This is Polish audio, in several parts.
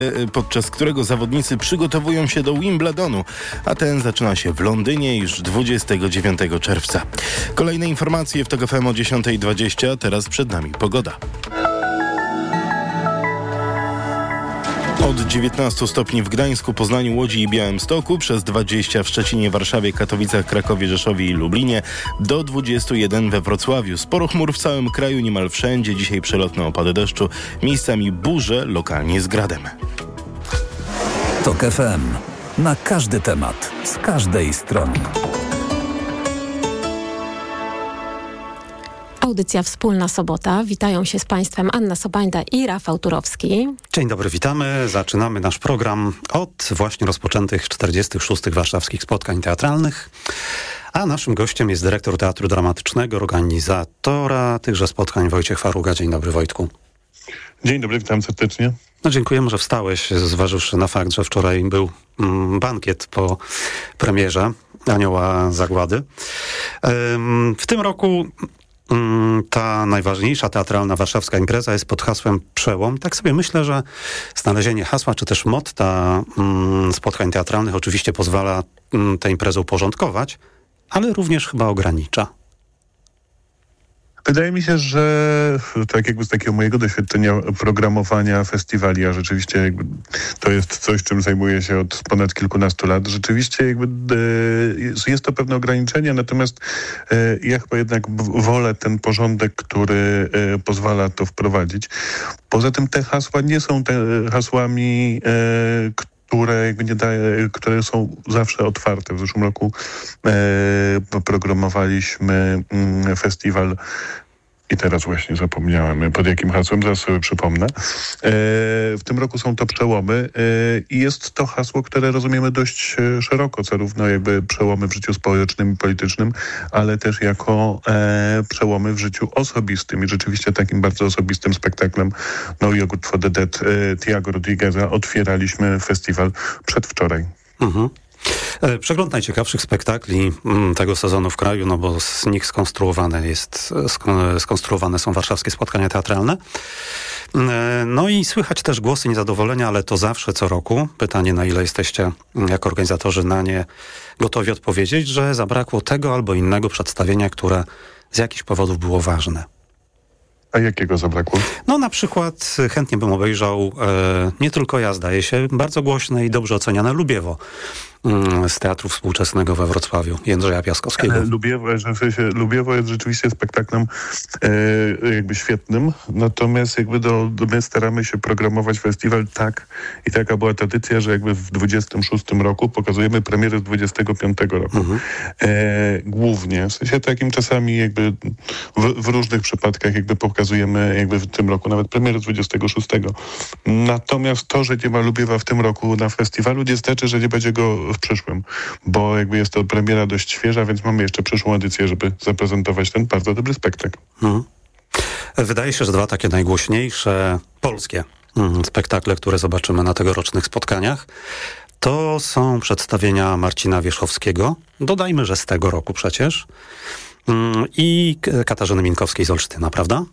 podczas którego zawodnicy przygotowują się do Wimbledonu, a ten zaczyna się w Londynie już 29 czerwca. Kolejne informacje w TOK FM o 10:20, teraz przed nami pogoda. Od 19 stopni w Gdańsku, Poznaniu, Łodzi i Białymstoku, przez 20 w Szczecinie, Warszawie, Katowicach, Krakowie, Rzeszowie i Lublinie, do 21 we Wrocławiu. Sporo chmur w całym kraju, niemal wszędzie. Dzisiaj przelotne opady deszczu, miejscami burze, lokalnie z gradem. TOK FM. Na każdy temat, z każdej strony. Audycja Wspólna Sobota. Witają się z Państwem Anna Sobańda i Rafał Turowski. Dzień dobry, witamy. Zaczynamy nasz program od właśnie rozpoczętych 46. warszawskich spotkań teatralnych. A naszym gościem jest dyrektor Teatru Dramatycznego, organizatora tychże spotkań Wojciech Faruga. Dzień dobry, Wojtku. Dzień dobry, witam serdecznie. No, dziękujemy, że wstałeś, zważywszy na fakt, że wczoraj był bankiet po premierze Anioła Zagłady. W tym roku ta najważniejsza teatralna warszawska impreza jest pod hasłem Przełom. Tak sobie myślę, że znalezienie hasła, czy też motta spotkań teatralnych oczywiście pozwala tę imprezę uporządkować, ale również chyba ogranicza. Wydaje mi się, że tak jakby z takiego mojego doświadczenia programowania festiwali, a rzeczywiście jakby to jest coś, czym zajmuję się od ponad kilkunastu lat, rzeczywiście jakby jest to pewne ograniczenie, natomiast ja chyba jednak wolę ten porządek, który pozwala to wprowadzić. Poza tym te hasła nie są hasłami, które są zawsze otwarte. W zeszłym roku programowaliśmy festiwal i teraz właśnie zapomniałem, pod jakim hasłem, zaraz sobie przypomnę. W tym roku są to przełomy i jest to hasło, które rozumiemy dość szeroko, zarówno jakby przełomy w życiu społecznym i politycznym, ale też jako przełomy w życiu osobistym. I rzeczywiście takim bardzo osobistym spektaklem No Yogurt for the Dead Tiago Rodrigueza otwieraliśmy festiwal przedwczoraj. Mhm. Przegląd najciekawszych spektakli tego sezonu w kraju, no bo z nich skonstruowane są warszawskie spotkania teatralne. No i słychać też głosy niezadowolenia, ale to zawsze co roku. Pytanie, na ile jesteście jako organizatorzy na nie gotowi odpowiedzieć, że zabrakło tego albo innego przedstawienia, które z jakichś powodów było ważne. A jakiego zabrakło? No na przykład chętnie bym obejrzał, nie tylko ja zdaje się, bardzo głośne i dobrze oceniane Lubiewo z Teatru Współczesnego we Wrocławiu, Jędrzeja Piaskowskiego. Lubiewo jest rzeczywiście spektaklem jakby świetnym, natomiast jakby my staramy się programować festiwal tak, i taka była tradycja, że jakby w 26 roku pokazujemy premierę z 25 roku. Mhm. Głównie, w sensie takim czasami jakby w różnych przypadkach jakby pokazujemy jakby w tym roku nawet premierę z 26. Natomiast to, że nie ma Lubiewa w tym roku na festiwalu, nie znaczy, że nie będzie go w przyszłym, bo jakby jest to premiera dość świeża, więc mamy jeszcze przyszłą edycję, żeby zaprezentować ten bardzo dobry spektakl. Wydaje się, że dwa takie najgłośniejsze polskie spektakle, które zobaczymy na tegorocznych spotkaniach, to są przedstawienia Marcina Wierzchowskiego, dodajmy, że z tego roku przecież, i Katarzyny Minkowskiej z Olsztyna, prawda?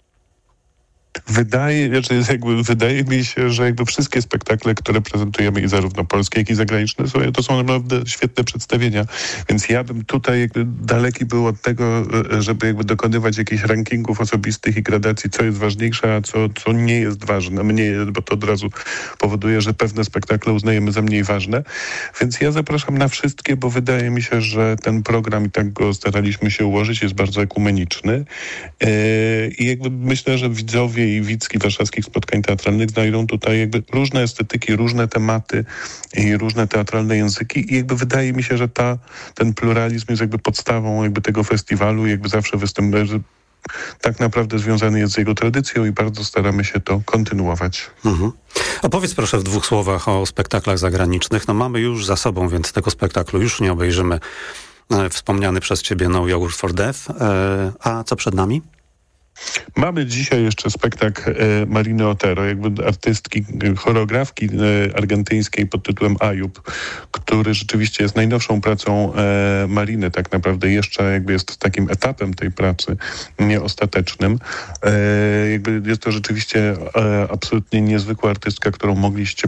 Wydaje mi się, że jakby wszystkie spektakle, które prezentujemy, i zarówno polskie, jak i zagraniczne, to są naprawdę świetne przedstawienia. Więc ja bym tutaj jakby daleki był od tego, żeby jakby dokonywać jakichś rankingów osobistych i gradacji, co jest ważniejsze, a co nie jest ważne. Bo to od razu powoduje, że pewne spektakle uznajemy za mniej ważne. Więc ja zapraszam na wszystkie, bo wydaje mi się, że ten program, i tak go staraliśmy się ułożyć, jest bardzo ekumeniczny. I jakby myślę, że widzowie i widzki warszawskich spotkań teatralnych znajdą tutaj jakby różne estetyki, różne tematy i różne teatralne języki, i jakby wydaje mi się, że ten pluralizm jest jakby podstawą jakby tego festiwalu, jakby zawsze występuje, tak naprawdę związany jest z jego tradycją, i bardzo staramy się to kontynuować. Mhm. Opowiedz proszę w dwóch słowach o spektaklach zagranicznych. No mamy już za sobą, więc tego spektaklu już nie obejrzymy. Wspomniany przez ciebie No Yogurt for Death. A co przed nami? Mamy dzisiaj jeszcze spektakl Mariny Otero, jakby artystki, choreografki argentyńskiej pod tytułem Ayub, który rzeczywiście jest najnowszą pracą Mariny, tak naprawdę jeszcze jakby jest takim etapem tej pracy, nieostatecznym. Jakby jest to rzeczywiście absolutnie niezwykła artystka, którą mogliście